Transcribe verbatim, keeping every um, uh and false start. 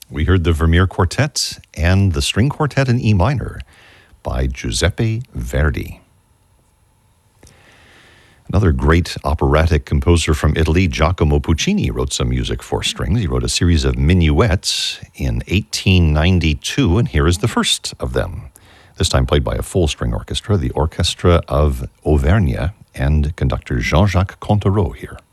We heard the Vermeer Quartet and the String Quartet in E minor by Giuseppe Verdi. Another great operatic composer from Italy, Giacomo Puccini, wrote some music for strings. He wrote a series of minuets in eighteen ninety-two, and here is the first of them. This time played by a full-string orchestra, the Orchestra of Auvergne, and conductor Jean-Jacques Contereau here.